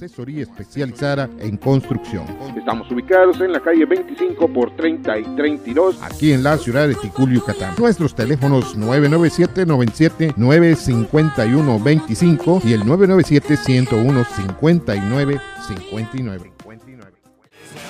asesoría especializada en construcción. Estamos ubicados en la calle 25 por 30 y 32, aquí en la ciudad de Ticul, Yucatán. Nuestros teléfonos 997-97-951-25 y el 997-101-59-59.